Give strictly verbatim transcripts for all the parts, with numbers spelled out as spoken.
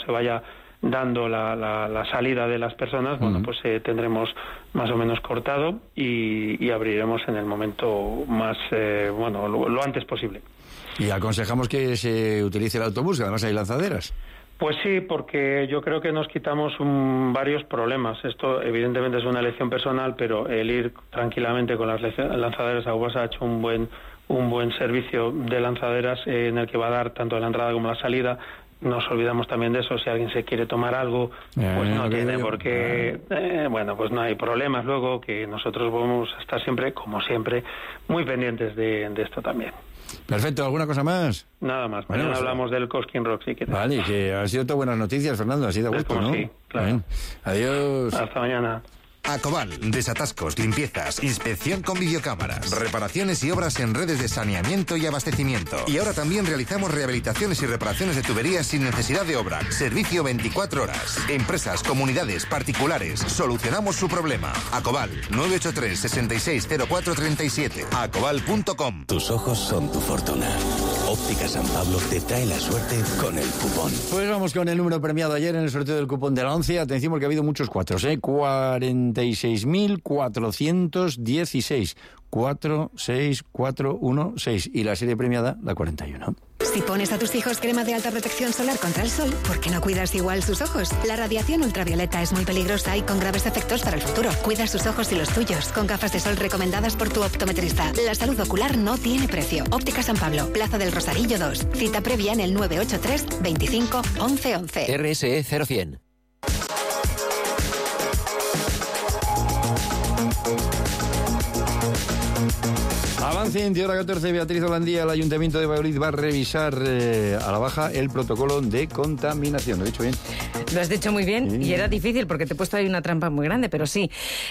se vaya dando la, la, la salida de las personas, uh-huh. bueno, pues eh, tendremos más o menos cortado y, y abriremos en el momento más, eh, bueno, lo, lo antes posible. Y aconsejamos que se utilice el autobús, que además hay lanzaderas. Pues sí, porque yo creo que nos quitamos un, varios problemas. Esto evidentemente es una elección personal, pero el ir tranquilamente con las lanzaderas, Aguasa ha hecho un buen un buen servicio de lanzaderas eh, en el que va a dar tanto la entrada como la salida. Nos olvidamos también de eso. Si alguien se quiere tomar algo, eh, pues no tiene por qué, eh, bueno, pues no hay problemas luego, que nosotros vamos a estar siempre, como siempre, muy pendientes de, de esto también. Perfecto, ¿alguna cosa más? Nada más, bueno, mañana pues, hablamos del Cosquín Rock, si quieres. Vale, que han sido todas buenas noticias, Fernando, ha sido a gusto, ¿no? Sí, claro. Bien. Adiós. Hasta mañana. Acobal, desatascos, limpiezas, inspección con videocámaras, reparaciones y obras en redes de saneamiento y abastecimiento. Y ahora también realizamos rehabilitaciones y reparaciones de tuberías sin necesidad de obra. Servicio veinticuatro horas. Empresas, comunidades, particulares. Solucionamos su problema. Acobal, nueve ocho tres, seis seis cero cuatro tres siete. acobal punto com. Tus ojos son tu fortuna. Óptica San Pablo te trae la suerte con el cupón. Pues vamos con el número premiado ayer en el sorteo del cupón de la once. Atención porque ha habido muchos cuatros, ¿eh? cuarenta y seis mil cuatrocientos dieciséis. cuatro seis cuatro uno seis. Y la serie premiada, la cuarenta y uno. Si pones a tus hijos crema de alta protección solar contra el sol, ¿por qué no cuidas igual sus ojos? La radiación ultravioleta es muy peligrosa y con graves efectos para el futuro. Cuida sus ojos y los tuyos con gafas de sol recomendadas por tu optometrista. La salud ocular no tiene precio. Óptica San Pablo, Plaza del Rosarillo dos. Cita previa en el nueve ocho tres, veinticinco, once once. R S E cero cien. Avance en hora catorce, Beatriz Holandía. El Ayuntamiento de Valladolid va a revisar eh, a la baja el protocolo de contaminación. ¿Lo he dicho bien? Lo has dicho muy bien, sí. Y era difícil porque te he puesto ahí una trampa muy grande, pero sí.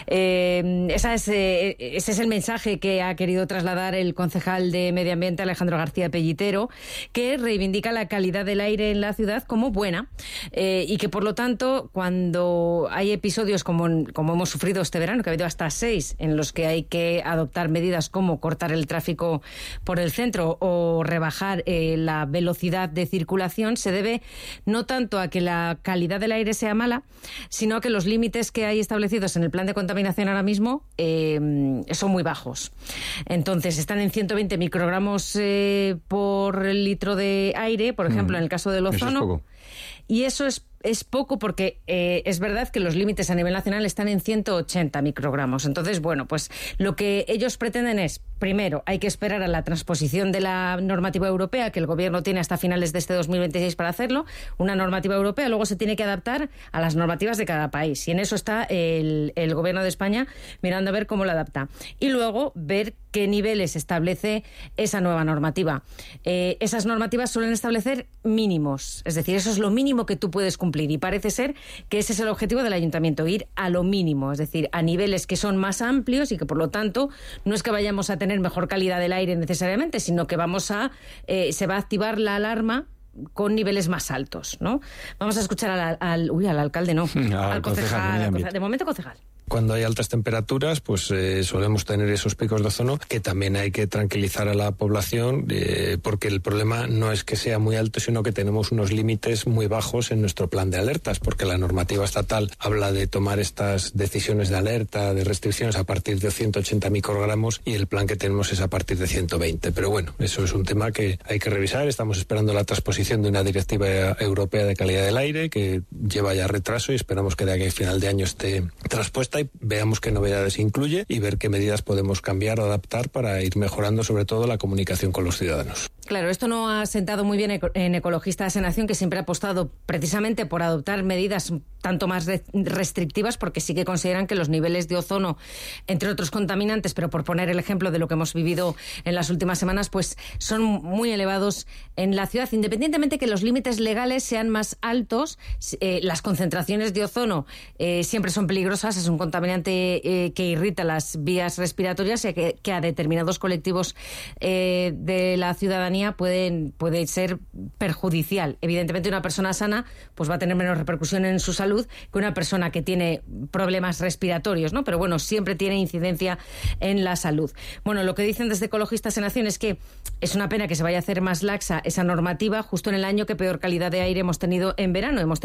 Eh, esa es, eh, ese es el mensaje que ha querido trasladar el concejal de Medio Ambiente, Alejandro García Pellitero, que reivindica la calidad del aire en la ciudad como buena eh, y que, por lo tanto, cuando hay episodios como, como hemos sufrido este verano, que ha habido hasta seis, en los que hay que adoptar medidas como cortar el tráfico por el centro o rebajar eh, la velocidad de circulación, se debe no tanto a que la calidad del aire sea mala, sino a que los límites que hay establecidos en el plan de contaminación ahora mismo eh, son muy bajos. Entonces, están en ciento veinte microgramos eh, por litro de aire, por ejemplo, mm, en el caso del ozono. Eso es poco. Y eso es Es poco porque eh, es verdad que los límites a nivel nacional están en ciento ochenta microgramos. Entonces, bueno, pues lo que ellos pretenden es, primero, hay que esperar a la transposición de la normativa europea, que el Gobierno tiene hasta finales de este dos mil veintiséis para hacerlo, una normativa europea, luego se tiene que adaptar a las normativas de cada país. Y en eso está el, el Gobierno de España mirando a ver cómo lo adapta. Y luego ver qué niveles establece esa nueva normativa. Eh, esas normativas suelen establecer mínimos, es decir, eso es lo mínimo que tú puedes cumplir. Y parece ser que ese es el objetivo del ayuntamiento, ir a lo mínimo, es decir, a niveles que son más amplios y que, por lo tanto, no es que vayamos a tener mejor calidad del aire necesariamente, sino que vamos a eh, se va a activar la alarma con niveles más altos, ¿no? Vamos a escuchar al, al uy, al alcalde, no, al, al concejal, al concejal, de momento concejal. Cuando hay altas temperaturas, pues eh, solemos tener esos picos de ozono, que también hay que tranquilizar a la población, eh, porque el problema no es que sea muy alto, sino que tenemos unos límites muy bajos en nuestro plan de alertas, porque la normativa estatal habla de tomar estas decisiones de alerta, de restricciones a partir de ciento ochenta microgramos, y el plan que tenemos es a partir de ciento veinte. Pero bueno, eso es un tema que hay que revisar. Estamos esperando la transposición de una directiva europea de calidad del aire, que lleva ya retraso, y esperamos que de aquí a final de año esté transpuesta y veamos qué novedades incluye y ver qué medidas podemos cambiar o adaptar para ir mejorando sobre todo la comunicación con los ciudadanos. Claro, esto no ha sentado muy bien en Ecologistas en Acción, que siempre ha apostado precisamente por adoptar medidas tanto más restrictivas, porque sí que consideran que los niveles de ozono, entre otros contaminantes, pero por poner el ejemplo de lo que hemos vivido en las últimas semanas, pues son muy elevados en la ciudad. Independientemente que los límites legales sean más altos, eh, las concentraciones de ozono eh, siempre son peligrosas, es un contaminante eh, que irrita las vías respiratorias y que, que a determinados colectivos eh, de la ciudadanía Pueden, puede ser perjudicial. Evidentemente, una persona sana pues va a tener menos repercusión en su salud que una persona que tiene problemas respiratorios, ¿no? Pero bueno, siempre tiene incidencia en la salud. Bueno, lo que dicen desde Ecologistas en Acción es que es una pena que se vaya a hacer más laxa esa normativa justo en el año que peor calidad de aire hemos tenido en verano. Hemos